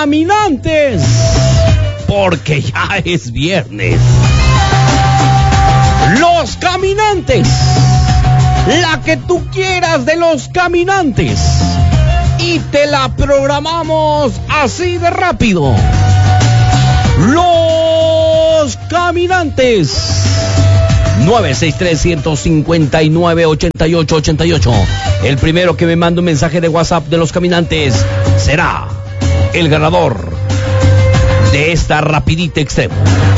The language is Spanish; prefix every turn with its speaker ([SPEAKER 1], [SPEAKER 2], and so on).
[SPEAKER 1] caminantes, porque ya es viernes. Los caminantes, la que tú quieras de los caminantes, y te la programamos así de rápido. Los caminantes. 963-159-8888. El primero que me mande un mensaje de WhatsApp de los caminantes será el ganador de esta rapidita extremo.